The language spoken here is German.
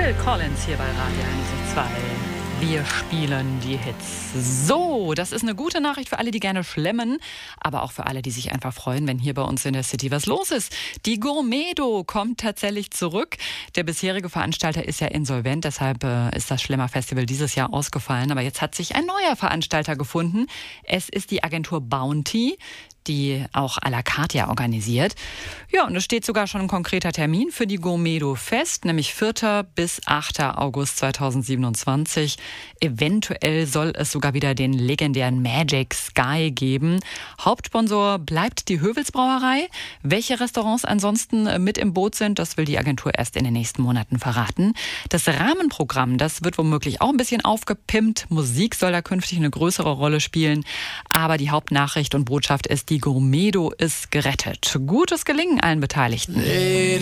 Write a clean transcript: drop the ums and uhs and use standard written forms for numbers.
Phil Collins hier bei Radio 102. Wir spielen die Hits. So, das ist eine gute Nachricht für alle, die gerne schlemmen, aber auch für alle, die sich einfach freuen, wenn hier bei uns in der City was los ist. Die Gourmedo kommt tatsächlich zurück. Der bisherige Veranstalter ist ja insolvent, deshalb ist das Schlemmer-Festival dieses Jahr ausgefallen. Aber jetzt hat sich ein neuer Veranstalter gefunden. Es ist die Agentur Bounty, die auch à la carte ja organisiert. Ja, und es steht sogar schon ein konkreter Termin für die Gourmedo fest, nämlich 4. bis 8. August 2027. Eventuell soll es sogar wieder den legendären Magic Sky geben. Hauptsponsor bleibt die Hövels Brauerei. Welche Restaurants ansonsten mit im Boot sind, das will die Agentur erst in den nächsten Monaten verraten. Das Rahmenprogramm, das wird womöglich auch ein bisschen aufgepimpt. Musik soll da künftig eine größere Rolle spielen. Aber die Hauptnachricht und Botschaft ist, die Gourmedo ist gerettet. Gutes Gelingen allen Beteiligten.